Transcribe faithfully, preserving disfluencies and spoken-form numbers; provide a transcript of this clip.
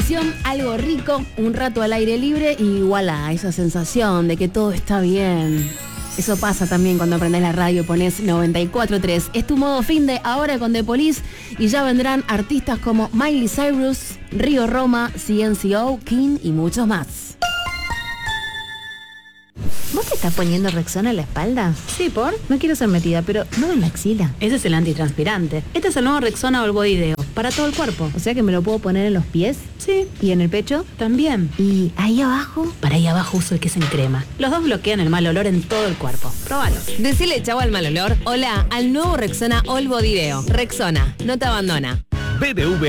canción, algo rico, un rato al aire libre y voilà, esa sensación de que todo está bien. Eso pasa también cuando aprendes la radio, pones noventa y cuatro punto tres. Es tu modo fin de ahora con The Police y ya vendrán artistas como Miley Cyrus, Río Roma, C N C O, King y muchos más. ¿Vos te estás poniendo Rexona en la espalda? Sí, ¿por? No quiero ser metida, pero no en la axila. Ese es el antitranspirante. Este es el nuevo Rexona All Body Deo, para todo el cuerpo. O sea que me lo puedo poner en los pies. Sí. ¿Y en el pecho? También. ¿Y ahí abajo? Para ahí abajo uso el que es en crema. Los dos bloquean el mal olor en todo el cuerpo. Próbalo. Decile chau al mal olor. Hola al nuevo Rexona All Body Deo. Rexona, no te abandona. B B V